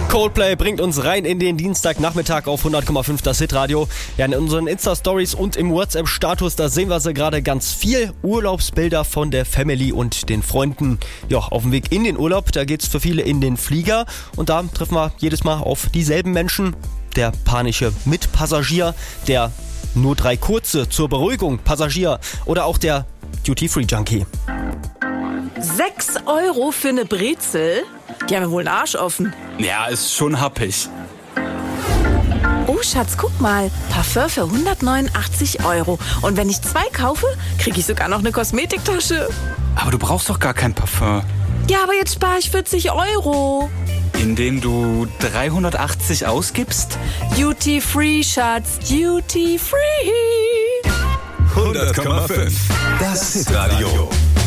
Coldplay bringt uns rein in den Dienstagnachmittag auf 100,5 das Hitradio. Ja, in unseren Insta-Stories und im WhatsApp-Status, da sehen wir sie gerade ganz viel. Urlaubsbilder von der Family und den Freunden. Ja, auf dem Weg in den Urlaub, da geht's für viele in den Flieger. Und da treffen wir jedes Mal auf dieselben Menschen. Der panische Mitpassagier, der nur 3 kurze zur Beruhigung Passagier oder auch der Duty-Free-Junkie. 6 € für eine Brezel? Die haben ja wohl einen Arsch offen. Ja, ist schon happig. Oh, Schatz, guck mal. Parfum für 189 €. Und wenn ich 2 kaufe, kriege ich sogar noch eine Kosmetiktasche. Aber du brauchst doch gar kein Parfum. Ja, aber jetzt spare ich 40 €. Indem du 380 ausgibst? Duty Free, Schatz. Duty Free. 100,5. Das Hitradio.